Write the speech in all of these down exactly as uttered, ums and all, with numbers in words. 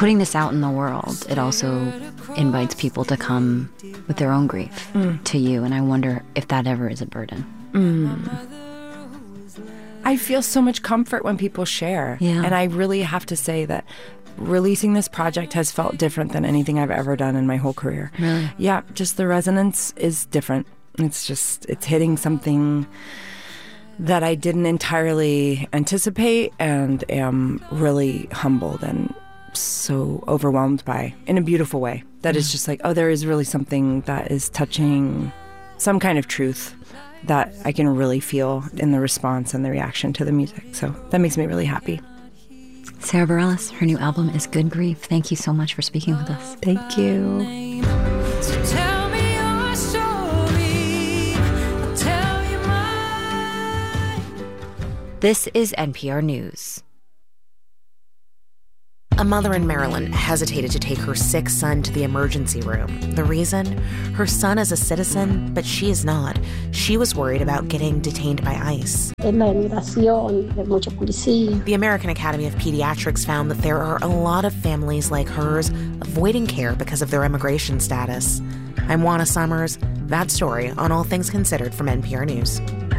putting this out in the world, it also invites people to come with their own grief mm. to you. And I wonder if that ever is a burden. Mm. I feel so much comfort when people share. Yeah. And I really have to say that releasing this project has felt different than anything I've ever done in my whole career. Really? Yeah, just the resonance is different. It's just, it's hitting something that I didn't entirely anticipate and am really humbled and so overwhelmed by in a beautiful way. That mm. is just like, oh, there is really something that is touching some kind of truth that I can really feel in the response and the reaction to the music. So that makes me really happy. Sarah Bareilles, her new album is Good Grief. Thank you so much for speaking with us. Thank you. So tell me your story. I'll tell you mine. This is N P R News. A mother in Maryland hesitated to take her sick son to the emergency room. The reason? Her son is a citizen, but she is not. She was worried about getting detained by ICE. The American Academy of Pediatrics found that there are a lot of families like hers avoiding care because of their immigration status. I'm Juana Summers. That story on All Things Considered from N P R News.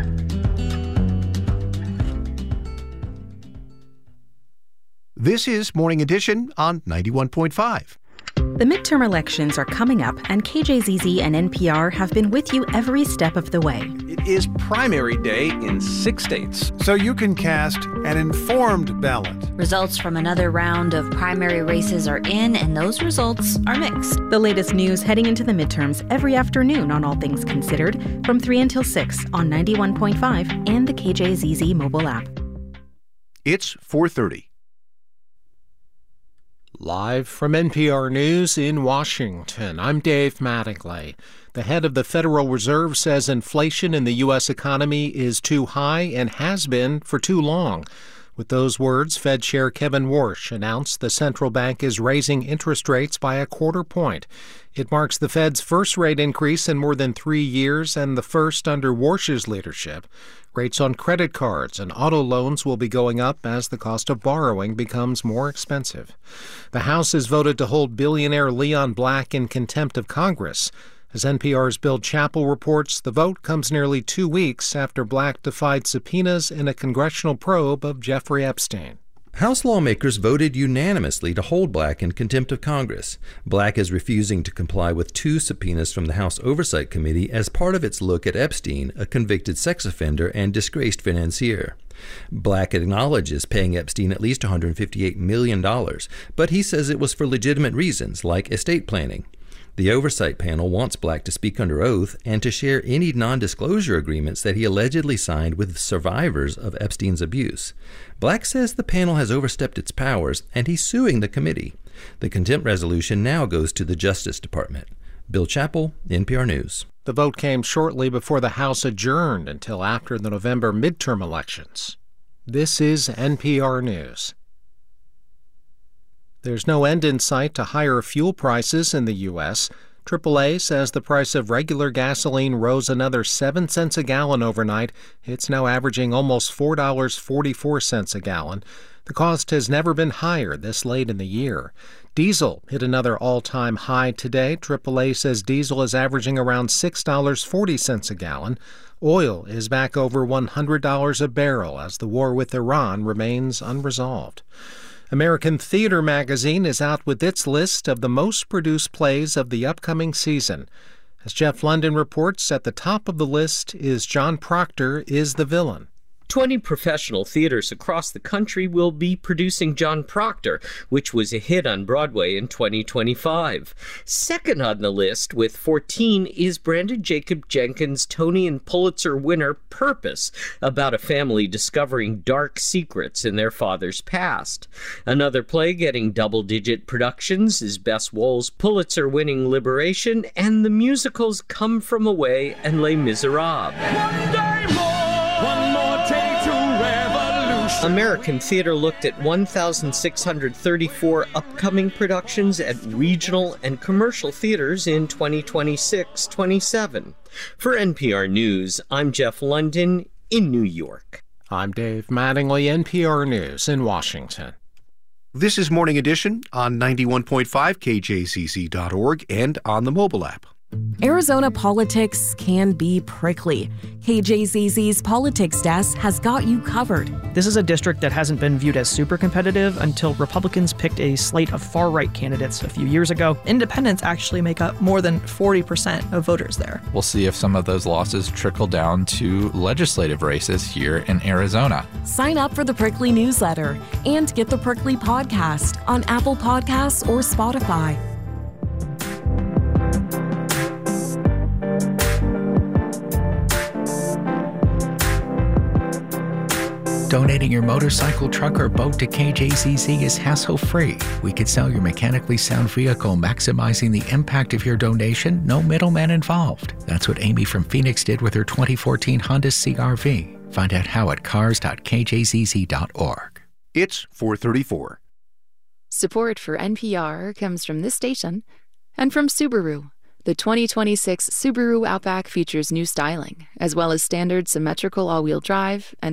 This is Morning Edition on ninety-one point five. The midterm elections are coming up, and K J Z Z and N P R have been with you every step of the way. It is primary day in six states. So you can cast an informed ballot. Results from another round of primary races are in, and those results are mixed. The latest news heading into the midterms every afternoon on All Things Considered from three until six on ninety-one point five and the K J Z Z mobile app. It's four thirty. Live from N P R News in Washington, I'm Dave Mattingly. The head of the Federal Reserve says inflation in the U S economy is too high and has been for too long. With those words, Fed Chair Kevin Warsh announced the central bank is raising interest rates by a quarter point. It marks the Fed's first rate increase in more than three years and the first under Warsh's leadership. Rates on credit cards and auto loans will be going up as the cost of borrowing becomes more expensive. The House has voted to hold billionaire Leon Black in contempt of Congress. As N P R's Bill Chappell reports, the vote comes nearly two weeks after Black defied subpoenas in a congressional probe of Jeffrey Epstein. House lawmakers voted unanimously to hold Black in contempt of Congress. Black is refusing to comply with two subpoenas from the House Oversight Committee as part of its look at Epstein, a convicted sex offender and disgraced financier. Black acknowledges paying Epstein at least one hundred fifty-eight million dollars, but he says it was for legitimate reasons, like estate planning. The oversight panel wants Black to speak under oath and to share any non-disclosure agreements that he allegedly signed with survivors of Epstein's abuse. Black says the panel has overstepped its powers, and he's suing the committee. The contempt resolution now goes to the Justice Department. Bill Chappell, N P R News. The vote came shortly before the House adjourned until after the November midterm elections. This is N P R News. There's no end in sight to higher fuel prices in the U S triple A says the price of regular gasoline rose another seven cents a gallon overnight. It's now averaging almost four dollars and forty-four cents a gallon. The cost has never been higher this late in the year. Diesel hit another all-time high today. triple A says diesel is averaging around six dollars and forty cents a gallon. Oil is back over one hundred dollars a barrel as the war with Iran remains unresolved. American Theater Magazine is out with its list of the most produced plays of the upcoming season. As Jeff London reports, at the top of the list is John Proctor is the Villain. twenty professional theaters across the country will be producing John Proctor, which was a hit on Broadway in twenty twenty-five. Second on the list, with fourteen, is Brandon Jacob Jenkins' Tony and Pulitzer winner Purpose, about a family discovering dark secrets in their father's past. Another play getting double-digit productions is Bess Wohl's Pulitzer-winning Liberation and the musicals Come From Away and Les Miserables. One day more, one more. American Theater looked at one thousand six hundred thirty-four upcoming productions at regional and commercial theaters in twenty twenty-six twenty-seven. For N P R News, I'm Jeff London in New York. I'm Dave Mattingly, N P R News in Washington. This is Morning Edition on ninety-one point five K J Z Z dot org and on the mobile app. Arizona politics can be prickly. K J Z Z's Politics Desk has got you covered. This is a district that hasn't been viewed as super competitive until Republicans picked a slate of far-right candidates a few years ago. Independents actually make up more than forty percent of voters there. We'll see if some of those losses trickle down to legislative races here in Arizona. Sign up for the Prickly newsletter and get the Prickly podcast on Apple Podcasts or Spotify. Donating your motorcycle, truck, or boat to K J Z Z is hassle-free. We could sell your mechanically sound vehicle, maximizing the impact of your donation, no middleman involved. That's what Amy from Phoenix did with her twenty fourteen Honda C R V. Find out how at cars dot K J Z Z dot org. It's four thirty-four. Support for N P R comes from this station and from Subaru. The twenty twenty-six Subaru Outback features new styling, as well as standard symmetrical all-wheel drive and